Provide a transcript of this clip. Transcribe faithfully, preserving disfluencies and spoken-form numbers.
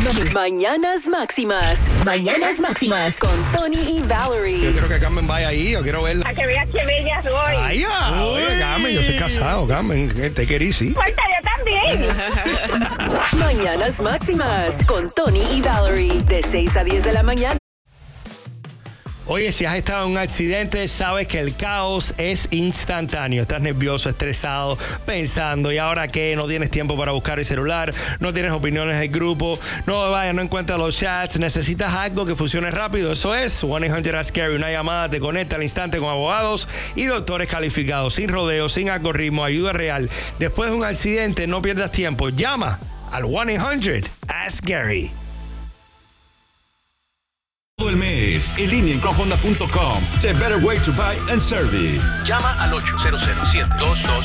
Mañanas Máximas. Mañanas Máximas con Tony y Valerie. Yo quiero que Carmen vaya ahí, yo quiero verla. A que veas que bella soy. Ay, ya, oye, Carmen, yo soy casado, Carmen, te querí, sí. Falta yo también. Mañanas Máximas con Tony y Valerie. De seis a diez de la mañana. Oye, si has estado en un accidente, sabes que el caos es instantáneo. Estás nervioso, estresado, pensando, ¿y ahora qué? No tienes tiempo para buscar el celular, no tienes opiniones del grupo, no vayas, no encuentras los chats, necesitas algo que funcione rápido. Eso es one eight hundred ask Gary. Una llamada te conecta al instante con abogados y doctores calificados, sin rodeos, sin algoritmo, ayuda real. Después de un accidente, no pierdas tiempo. Llama al one eight hundred ask Gary. Todo el mes, en línea en Honda punto com. The better way to buy and service. Llama al ocho cero cero, siete dos dos,